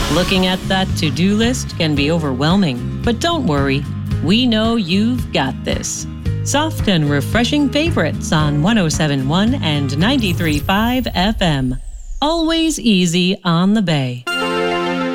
Looking at that to-do list can be overwhelming, but don't worry. We know you've got this. Soft and refreshing favorites on 107.1 and 93.5 FM. Always easy on the Bay.